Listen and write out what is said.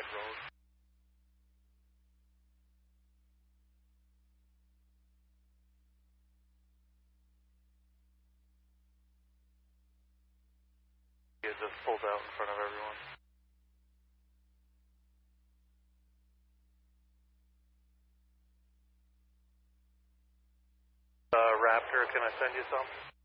side road. You just pulled out in front of everyone. Raptor, can I send you some?